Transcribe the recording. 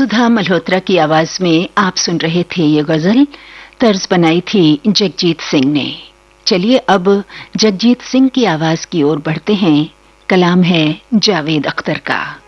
सुधा मल्होत्रा की आवाज में आप सुन रहे थे ये गजल। तर्ज बनाई थी जगजीत सिंह ने। चलिए अब जगजीत सिंह की आवाज की ओर बढ़ते हैं। कलाम है जावेद अख्तर का।